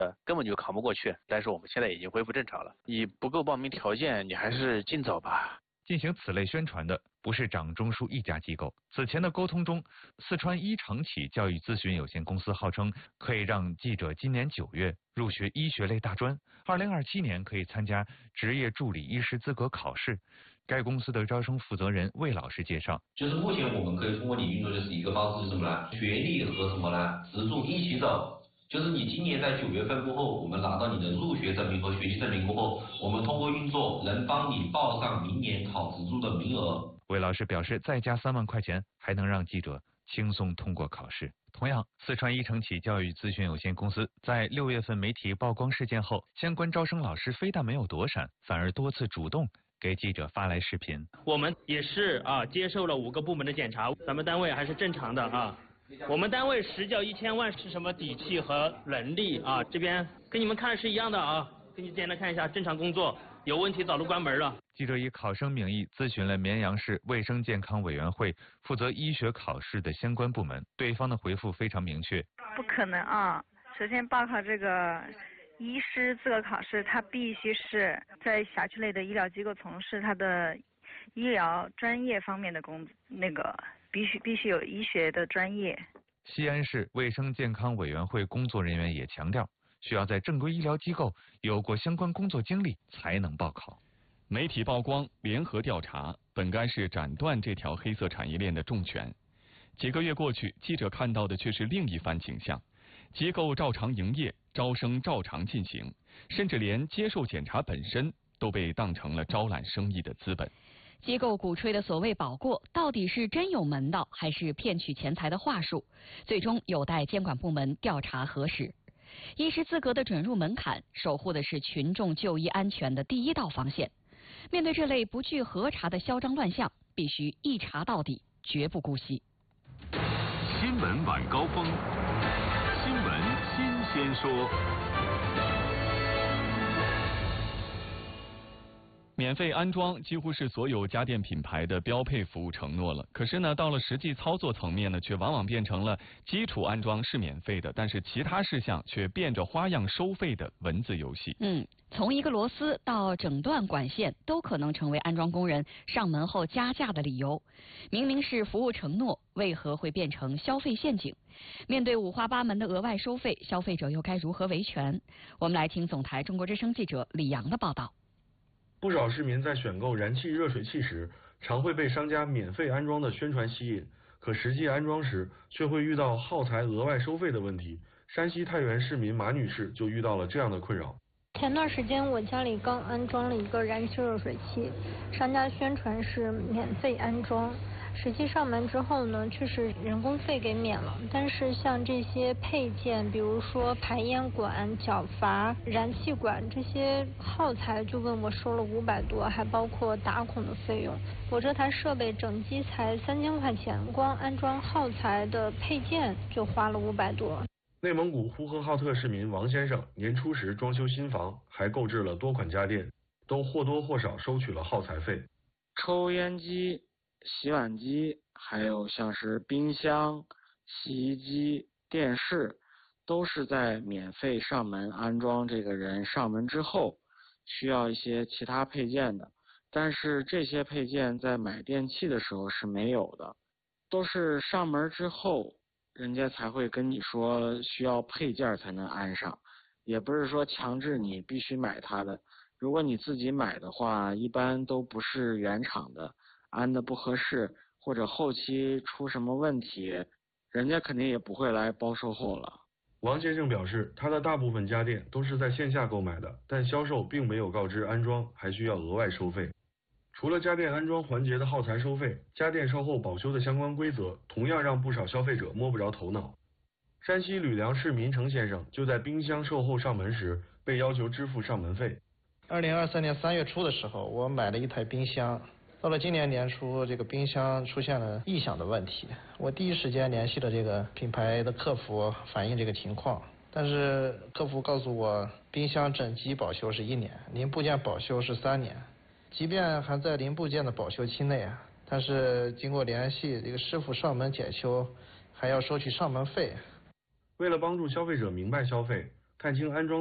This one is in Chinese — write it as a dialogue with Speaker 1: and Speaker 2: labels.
Speaker 1: 根本就扛不过去。但是我们现在已经恢复正常了。你不够报名条件，你还是尽早吧。
Speaker 2: 进行此类宣传的不是掌中枢一家机构。此前的沟通中，四川一城启教育咨询有限公司号称可以让记者今年9月入学医学类大专，2027年可以参加职业助理医师资格考试。该公司的招生负责人魏老师介绍，
Speaker 3: 就是目前我们可以通过你运作就是一个方式是什么呢？学历和什么呢？职助一起走。就是你今年在9月份过后，我们拿到你的入学证明和学习证明过后，我们通过运作能帮你报上明年考职助的名额。
Speaker 2: 魏老师表示，再加3万块钱，还能让记者轻松通过考试。同样，四川一城启教育咨询有限公司在6月份媒体曝光事件后，相关招生老师非但没有躲闪，反而多次主动给记者发来视频。
Speaker 4: 我们也是接受了5个部门的检查，咱们单位还是正常的啊。我们单位实缴1000万是什么底气和能力啊？这边跟你们看是一样的啊，给你简单看一下，正常工作，有问题早都关门了。
Speaker 2: 记者以考生名义咨询了绵阳市卫生健康委员会负责医学考试的相关部门，对方的回复非常明确。
Speaker 5: 不可能啊！首先报考这个医师资格考试，他必须是在辖区内的医疗机构从事他的医疗专业方面的必须有医学的专业。
Speaker 2: 西安市卫生健康委员会工作人员也强调，需要在正规医疗机构有过相关工作经历才能报考。
Speaker 6: 媒体曝光联合调查，本该是斩断这条黑色产业链的重拳。几个月过去，记者看到的却是另一番景象：机构照常营业，招生照常进行，甚至连接受检查本身都被当成了招揽生意的资本。
Speaker 7: 机构鼓吹的所谓保过，到底是真有门道，还是骗取钱财的话术？最终有待监管部门调查核实。医师资格的准入门槛，守护的是群众就医安全的第一道防线。面对这类不具核查的嚣张乱象，必须一查到底，绝不姑息。
Speaker 8: 新闻晚高峰，新闻新鲜说。
Speaker 6: 免费安装几乎是所有家电品牌的标配服务承诺了，可是呢，到了实际操作层面呢，却往往变成了基础安装是免费的，但是其他事项却变着花样收费的文字游戏。
Speaker 7: 从一个螺丝到整段管线，都可能成为安装工人上门后加价的理由。明明是服务承诺，为何会变成消费陷阱？面对五花八门的额外收费，消费者又该如何维权？我们来听总台中国之声记者李阳的报道。
Speaker 9: 不少市民在选购燃气热水器时，常会被商家免费安装的宣传吸引，可实际安装时却会遇到耗材额外收费的问题。山西太原市民马女士就遇到了这样的困扰。
Speaker 10: 前段时间我家里刚安装了一个燃气热水器，商家宣传是免费安装，实际上门之后呢，却是人工费给免了，但是像这些配件，比如说排烟管、角阀、燃气管这些耗材，就问我收了500多，还包括打孔的费用。我这台设备整机才3000块钱，光安装耗材的配件就花了500多。
Speaker 9: 内蒙古呼和浩特市民王先生年初时装修新房，还购置了多款家电，都或多或少收取了耗材费。
Speaker 11: 抽烟机、洗碗机，还有像是冰箱、洗衣机、电视，都是在免费上门安装这个人上门之后，需要一些其他配件的。但是这些配件在买电器的时候是没有的，都是上门之后人家才会跟你说需要配件才能安上，也不是说强制你必须买它的。如果你自己买的话，一般都不是原厂的，安的不合适，或者后期出什么问题，人家肯定也不会来包售后了。
Speaker 9: 王先生表示，他的大部分家电都是在线下购买的，但销售并没有告知安装还需要额外收费。除了家电安装环节的耗材收费，家电售后保修的相关规则同样让不少消费者摸不着头脑。山西吕梁市民程先生就在冰箱售后上门时被要求支付上门费。
Speaker 12: 2023年3月初的时候，我买了一台冰箱，到了今年年初，这个冰箱出现了异响的问题，我第一时间联系了这个品牌的客服反映这个情况，但是客服告诉我，冰箱整机保修是1年，零部件保修是3年。即便还在零部件的保修期内，但是经过联系，这个师傅上门检修还要收取上门费。
Speaker 9: 为了帮助消费者明白消费， 看清安装